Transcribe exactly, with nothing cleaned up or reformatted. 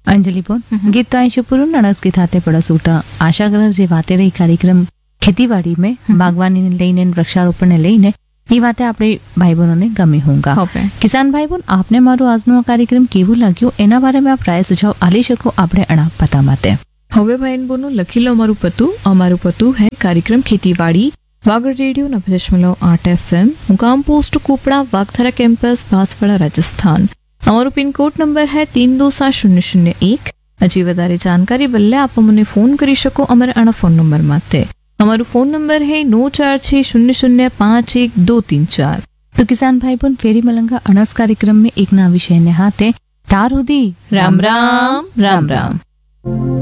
અંજલિ બોન ગીત તો અહીં પૂરું નણસ ગીત હાથે પડસ ઉઠા આશા કલર જે વાતે રહી કાર્યક્રમ ખેતીવાડી में बागवानी ने लईने वृक्षारोपण ने लईने ये वाते આપણે ભાઈ બહેનોને ગમી હોંગા કિસાન ભાઈ બહેન આપને મારો આજનો આ કાર્યક્રમ કેવું લાગ્યું એના બારેમાં આપ રાય સુझाव આલી શકો આપણે અણા પતા માટે હવે ભાઈ બોનો લખી લો અમારું પતું અમારું પતું है कार्यक्रम खेतीवाड़ी वागड़ रेडियो नब्बे दशमलव आठ एफ एम मुकाम पोस्ट कुपड़ा वागथरा कैंपस बांसवाड़ा राजस्थान અમારું પિનકોડ નંબર है तीन दो सात शून्य शून्य एक હજી વધારે જાણકારી બદલે આપ મને ફોન કરી શકો અમારા આના ફોન નંબર માટે हमारो फोन नंबर है नौ चार छह शून्य शून्य पाँच एक दो तीन चार। तो किसान भाई बहन फेरी मलंगा अनस कार्यक्रम में एक ना विषय ने हाथे तार हुदी राम राम राम राम।